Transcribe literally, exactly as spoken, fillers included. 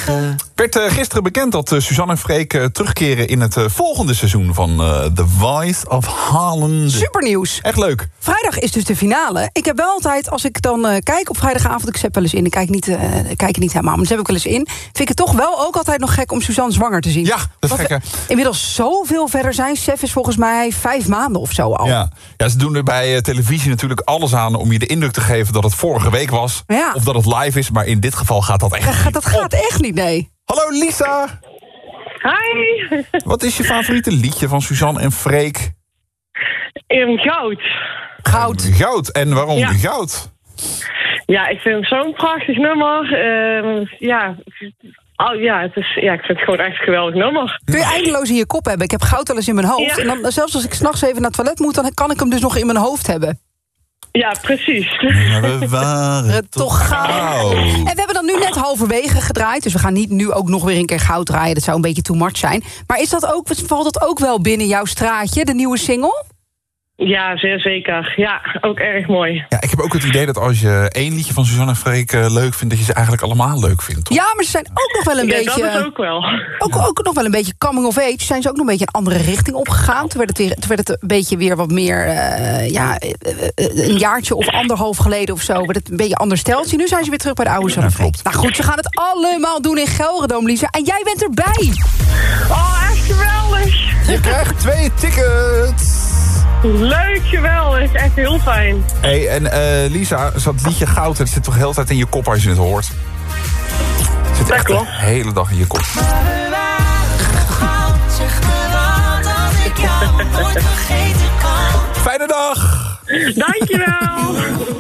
negen. Werd uh, gisteren bekend dat uh, Suzanne en Freek uh, terugkeren in het uh, volgende seizoen van uh, The Voice of Holland. Supernieuws. Echt leuk. Vrijdag is dus de finale. Ik heb wel altijd, als ik dan uh, kijk op vrijdagavond, ik zet wel eens in, ik kijk niet, uh, kijk niet helemaal, maar zet ik wel eens in, vind ik het toch wel ook altijd nog gek om Suzanne zwanger te zien. Ja, dat is gek. Inmiddels zoveel verder zijn. Sef is volgens mij vijf maanden of zo al. Ja, ja ze doen er bij uh, televisie natuurlijk alles aan om je de indruk te geven dat het vorige week was. Ja. Of dat het live is, maar in dit geval gaat dat echt dat, niet. Dat gaat echt niet, nee. Hallo Lisa. Hi. Wat is je favoriete liedje van Suzanne en Freek? Um, goud. Goud. Goud. En waarom ja. goud? Ja, ik vind het zo'n prachtig nummer. Uh, ja... Oh, ja, het is, ja, ik vind het gewoon echt een geweldig nummer. Kun je eindeloos in je kop hebben. Ik heb goud wel eens in mijn hoofd. Ja. En dan, zelfs als ik 's nachts even naar het toilet moet, dan kan ik hem dus nog in mijn hoofd hebben. Ja, precies. Maar we waren toch goud. En we hebben dan nu net halverwege gedraaid. Dus we gaan niet nu ook nog weer een keer goud draaien. Dat zou een beetje too much zijn. Maar is dat ook, valt dat ook wel binnen jouw straatje, de nieuwe single? Ja, zeer zeker. Ja, ook erg mooi. Ja, ik heb ook het idee dat als je één liedje van Suzanne en Freek uh, leuk vindt, dat je ze eigenlijk allemaal leuk vindt. Toch? Ja, maar ze zijn ook nog wel een ja, beetje... dat is ook wel. Ook, ook nog wel een beetje coming of age. Zijn ze ook nog een beetje een andere richting opgegaan. Toen werd het, weer, toen werd het een beetje weer wat meer... Uh, ja, een jaartje of anderhalf geleden of zo. Werd het een beetje een ander steltje. Nu zijn ze weer terug bij de oude Suzanne en Freek. Nou goed, ze gaan het allemaal doen in Gelredome, Lisa. En jij bent erbij. Oh, echt geweldig. Je krijgt twee tickets. Leuk, geweldig. Echt heel fijn. Hey, en uh, Lisa, dat liedje goud, dat zit toch de hele tijd in je kop als je het hoort? Het zit echt de hele dag in je kop. Fijne dag! Dankjewel!